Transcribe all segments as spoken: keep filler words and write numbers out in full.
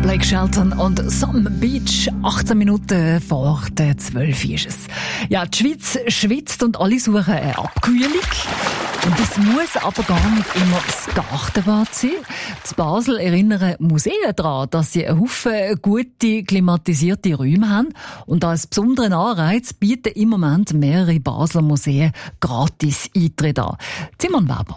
Blake Shelton und Some Beach, achtzehn Minuten vor der zwölf ist es. Ja, die Schweiz schwitzt und alle suchen eine Abkühlung. Und das muss aber gar nicht immer das Gartenbad sein. In Basel erinnern Museen daran, dass sie einen Haufen gute, klimatisierte Räume haben. Und als besonderen Anreiz bieten im Moment mehrere Basler Museen gratis Eintritt an. Simon Weber.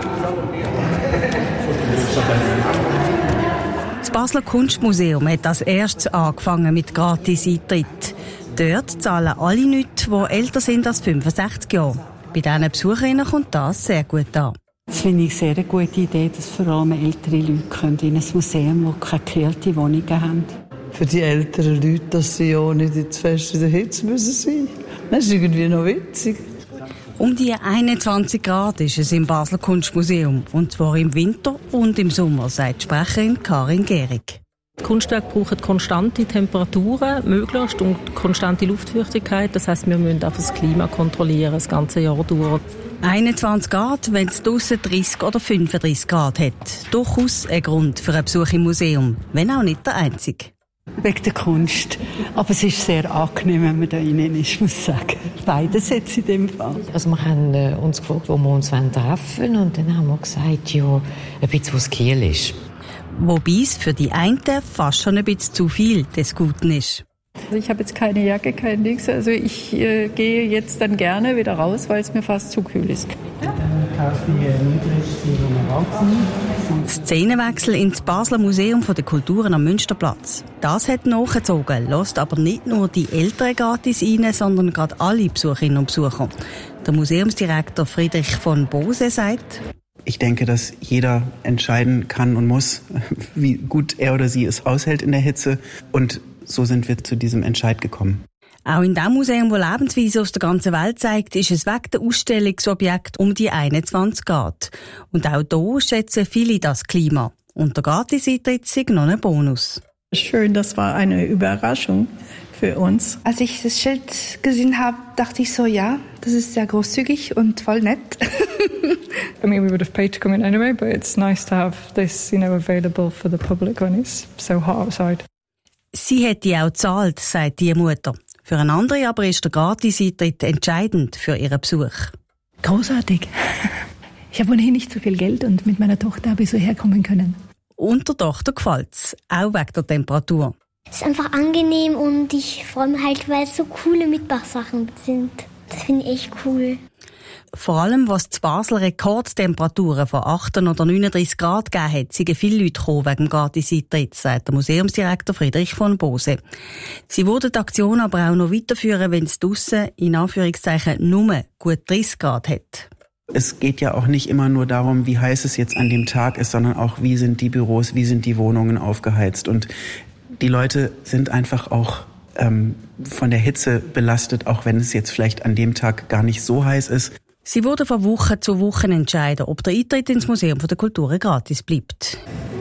Das Basler Kunstmuseum hat als erstes angefangen mit Gratis-Eintritt. Dort zahlen alle nichts, die älter sind als fünfundsechzig Jahre. Bei diesen Besucherinnen kommt das sehr gut an. Das finde ich sehr eine gute Idee, dass vor allem ältere Leute in ein Museum, das keine kühlte Wohnungen haben. Für die älteren Leute, dass sie ja nicht in zu fest in der Hitze müssen sein. Das ist irgendwie noch witzig. Um die einundzwanzig Grad ist es im Basler Kunstmuseum. Und zwar im Winter und im Sommer, sagt die Sprecherin Karin Gehrig. Die Kunstwerke brauchen konstante Temperaturen, möglichst, und konstante Luftfeuchtigkeit. Das heisst, wir müssen einfach das Klima kontrollieren, das ganze Jahr durch. einundzwanzig Grad, wenn es draussen dreißig oder fünfunddreißig Grad hat. Durchaus ein Grund für einen Besuch im Museum, wenn auch nicht der einzige. Wegen der Kunst. Aber es ist sehr angenehm, wenn man da rein ist, muss ich sagen. Beides jetzt in dem Fall. Also wir haben äh, uns gefragt, wo wir uns treffen wollen, und dann haben wir gesagt, ja, ein bisschen was Kiel ist. Wobei es für die einen fast schon ein bisschen zu viel des Guten ist. Also ich habe jetzt keine Jacke, kein Nix. Also ich äh, gehe jetzt dann gerne wieder raus, weil es mir fast zu kühl ist. Szenenwechsel ins Basler Museum der Kulturen am Münsterplatz. Das hat nachgezogen, lässt aber nicht nur die Älteren gratis rein, sondern gerade alle Besucherinnen und Besucher. Der Museumsdirektor Friedrich von Bose sagt: Ich denke, dass jeder entscheiden kann und muss, wie gut er oder sie es aushält in der Hitze. Und so sind wir zu diesem Entscheid gekommen. Auch in dem Museum, das Lebensweise aus der ganzen Welt zeigt, ist es wegen der Ausstellungsobjekt um die einundzwanzig Grad. Und auch hier schätzen viele das Klima. Und der Gratis-Eintritt ist noch ein Bonus. Schön, das war eine Überraschung für uns. Als ich das Schild gesehen habe, dachte ich so, ja, das ist sehr großzügig und voll nett. I mean, we would have paid to come in anyway, but it's nice to have this, you know, available for the public when it's so hot outside. Sie hätte auch gezahlt, sagt die Mutter. Für eine andere aber ist der Gratis-Eintritt entscheidend für ihren Besuch. Großartig. Ich habe ohnehin nicht so viel Geld und mit meiner Tochter habe ich so herkommen können. Und der Tochter gefällt's, auch wegen der Temperatur. Es ist einfach angenehm und ich freue mich halt, weil es so coole Mitmachsachen sind. Das finde ich echt cool. Vor allem, was die Basel Rekordtemperaturen von achtzehn oder neununddreißig Grad gegeben hat, sind viele Leute gekommen wegen dem Gratis-Eintritt, sagt der Museumsdirektor Friedrich von Bose. Sie würden die Aktion aber auch noch weiterführen, wenn es draussen in Anführungszeichen nur gut dreißig Grad hat. Es geht ja auch nicht immer nur darum, wie heiß es jetzt an dem Tag ist, sondern auch, wie sind die Büros, wie sind die Wohnungen aufgeheizt. Und die Leute sind einfach auch ähm, von der Hitze belastet, auch wenn es jetzt vielleicht an dem Tag gar nicht so heiß ist. Sie wurde von Woche zu Woche entscheiden, ob der Eintritt ins Museum der Kulturen gratis bleibt.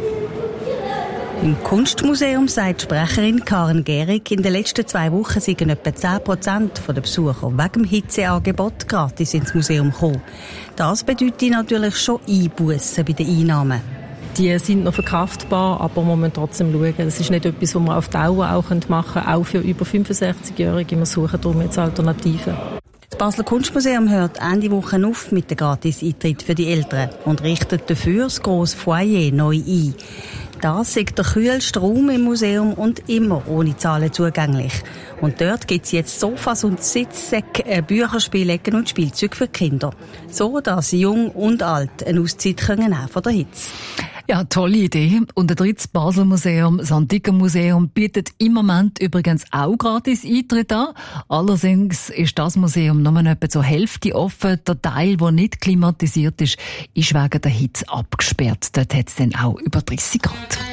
Im Kunstmuseum sagt Sprecherin Karin Gehrig, in den letzten zwei Wochen seien etwa zehn Prozent der Besucher wegen dem Hitzeangebot gratis ins Museum gekommen. Das bedeutet natürlich schon Einbussen bei den Einnahmen. Die sind noch verkraftbar, aber man muss trotzdem schauen. Das ist nicht etwas, was man auf Dauer auch machen können, auch für über fünfundsechzig-Jährige. Wir suchen darum jetzt Alternativen. Das Basler Kunstmuseum hört Ende Woche auf mit dem Gratis-Eintritt für die Älteren und richtet dafür das grosse Foyer neu ein. Das ist der kühlste Raum im Museum und immer ohne Zahlen zugänglich. Und dort gibt es jetzt Sofas und Sitzsäcke, Bücherspielecken und Spielzeuge für Kinder. So, dass Jung und Alt eine Auszeit können auch von der Hitze. Ja, tolle Idee. Und ein drittes Basel Museum, das Antike Museum, bietet im Moment übrigens auch gratis Eintritt an. Allerdings ist das Museum nur etwa zur Hälfte offen. Der Teil, der nicht klimatisiert ist, ist wegen der Hitze abgesperrt. Dort hat es dann auch über dreißig Grad.